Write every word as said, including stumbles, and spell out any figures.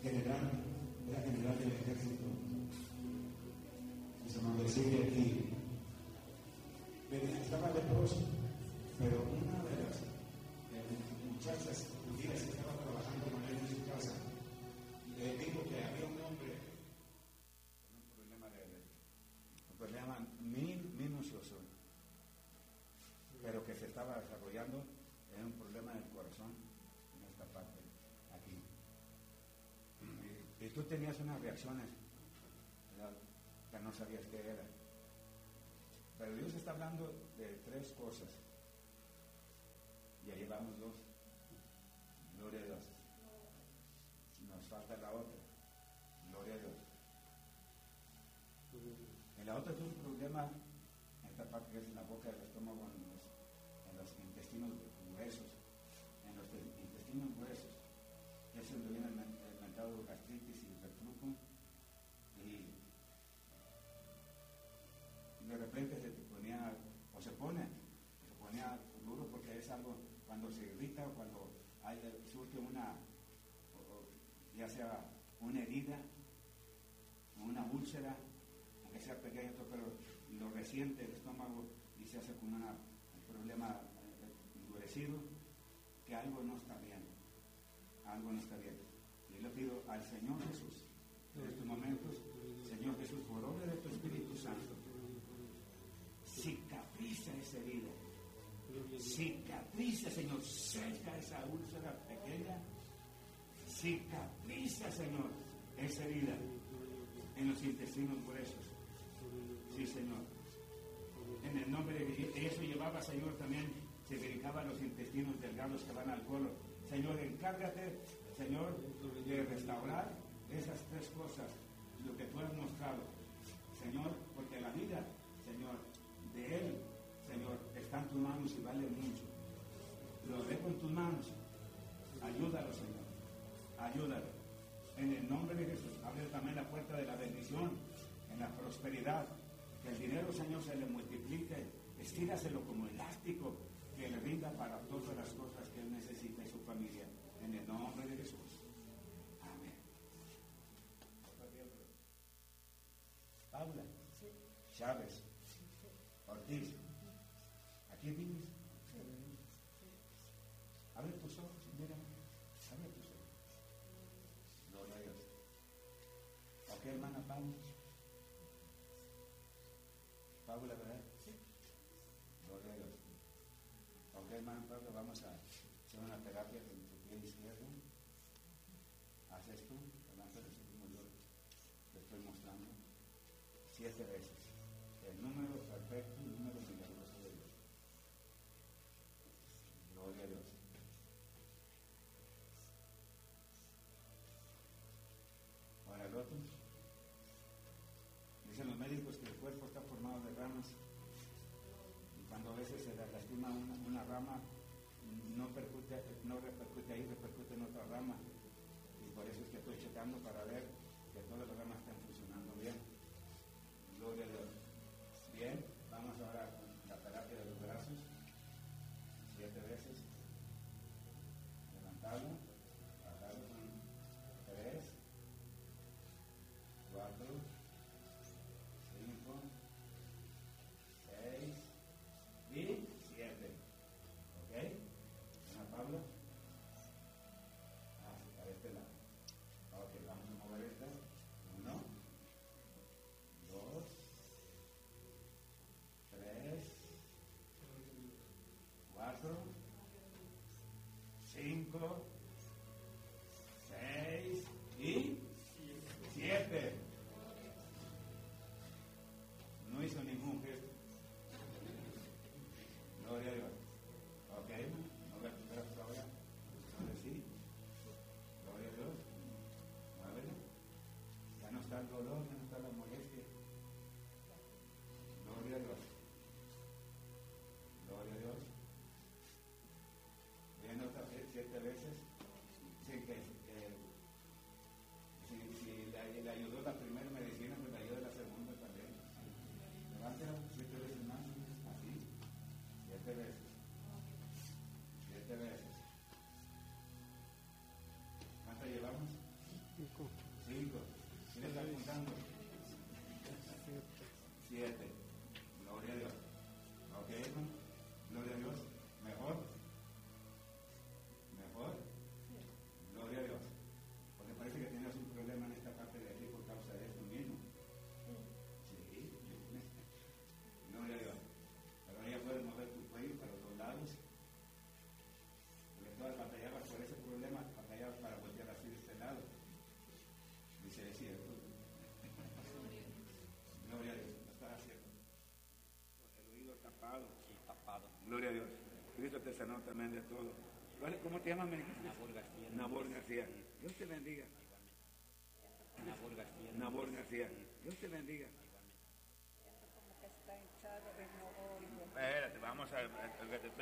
general, era general del ejército. Y se me decía aquí, estaba leproso, pero una de las eh, muchachas judías que estaba trabajando con él en su casa, le dijo que había un hombre con un problema de, de un problema min, minucioso, pero que se estaba desarrollando en un problema del corazón en esta parte, aquí. Y, y tú tenías unas reacciones, ¿verdad?, que no sabías qué era. Pero Dios está hablando de tres cosas. Y ahí vamos dos. Gloria a Dios. Nos falta la otra. Gloria a Dios. En la otra es un problema, en esta parte que es en la boca del estómago, en los, en los intestinos gruesos. En los intestinos gruesos. Es donde viene el, el mentado gastritis y reflujo. Y de repente se ponía, o se pone, se ponía duro porque es algo, cuando se irrita o cuando hay, surge una, o, o, ya sea una herida, una úlcera, aunque sea pequeño, pero lo resiente el estómago y se hace como una, un problema endurecido, que algo no está bien, algo no está bien. Y yo le pido al Señor Jesús, en estos momentos, Señor Jesús, por obra de tu Espíritu Santo, cicatriza esa herida, cicatriza, Señor, seca esa úlcera pequeña, cicatriza, Señor, esa herida en los intestinos gruesos. Sí, Señor, en el nombre de eso llevaba, Señor, también se dedicaba a los intestinos delgados que van al colon. Señor, encárgate, Señor, de restaurar esas tres cosas, lo que tú has mostrado, Señor, porque la vida, Señor, de Él, Señor, está en tus manos y vale mucho. Lo dejo en tus manos. Ayúdalo, Señor. Ayúdalo. En el nombre de Jesús, abre también la puerta de la bendición, en la prosperidad. Que el dinero, Señor, se le multiplique. Estíraselo como elástico, que le rinda para todas las cosas que Él necesita y su familia. En el nombre de Jesús. Amén. Paula. Chávez. Ortiz, ¿aquí vives? Abre tus ojos, mira, abre tus ojos. Gloria a Dios. ¿Ok, hermana Paula? Paula, ¿verdad? Sí. Gloria a Dios. Ok, hermana Paula, vamos a hacer una terapia con tu pie izquierdo. Haz esto, delante de su como yo te estoy mostrando. Siete veces. El número perfecto, el número milagroso de Dios. Gloria a Dios. Ahora el otro. Dicen los médicos que el cuerpo está formado de ramas. Y cuando a veces se lastima una, una rama, no, percute, no repercute ahí, repercute en otra rama. Y por eso es que estoy checando para ver que todas las ramas están funcionando bien. Gloria a Dios. Bien, vamos ahora con la terapia de los brazos. Siete veces. Levantarlo. Bajarlo con tres. Cuatro. Cinco. Seis. Y siete. ¿Ok? Ana Paula. Así. ¿Qué está apuntando? Siete. Gloria a Dios. Ok, hermano. Gloria a Dios. Mejor. Mejor. Gloria a Dios. Porque parece que tienes un problema en esta parte de aquí por causa de esto mismo. Sí. Gloria a Dios. Ahora ya puedes mover tu cuello para los dos lados. Porque todas batallabas por ese problema, batallabas para voltear así de este lado. Dice, es cierto. Gloria a Dios. Lo estás haciendo. El oído tapado. Sí, tapado. Gloria a Dios. Cristo te sanó también de todo. ¿Cómo te llamas, Miguel? Nabor García. Nabor García. Dios te bendiga. Nabor García. Nabor García. Dios te bendiga. Como que está hinchado de no oigo. Espérate, vamos a...